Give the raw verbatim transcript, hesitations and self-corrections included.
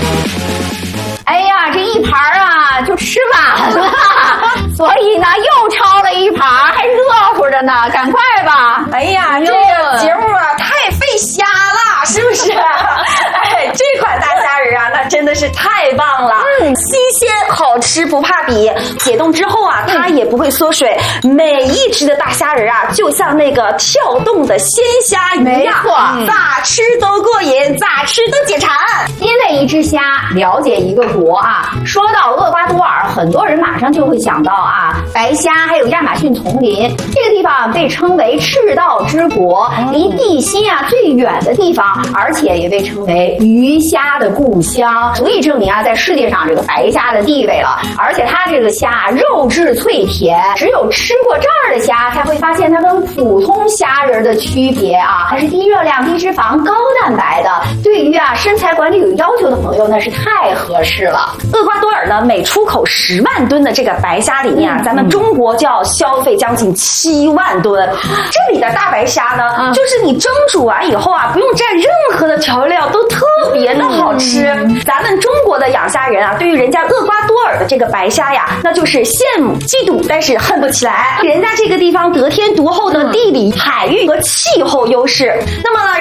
哎呀，这一盘啊就吃完了，所以呢又焯了一盘，还热乎着呢，赶快吧！ 哎呀，这个节目啊太费虾了，是不是？哎，这款大虾仁啊，那真的是太棒了，嗯，新鲜好吃不怕比，解冻之后啊，它也不会缩水，每一只的大虾仁啊，就像那个跳动的鲜虾一样， 没错， 咋吃都过瘾，咋吃都解馋。 因为一只虾了解一个国啊。说到厄瓜多尔，很多人马上就会想到啊，白虾还有亚马逊丛林，这个地方被称为赤道之国，离地心啊最远的地方，而且也被称为鱼虾的故乡，足以证明啊，在世界上这个白虾的地位了。而且它这个虾肉质脆甜，只有吃过这儿的虾才会发现它跟普通虾仁的区别啊，它是低热量、低脂肪、高蛋白的，对于啊身材管理有要求的朋友那是太合适了。 厄瓜多尔呢，每出口十万吨的这个白虾里面啊，嗯、咱们中国就要消费将近七万吨。这里的大白虾呢，嗯、就是你蒸煮完以后啊，不用蘸任何的调料，都特别的好吃。嗯、咱们中国的养虾人啊，对于人家厄瓜多尔的这个白虾呀，那就是羡慕、嫉妒，但是恨不起来。人家这个地方得天独厚的地理、海域和气候优势，那么呢？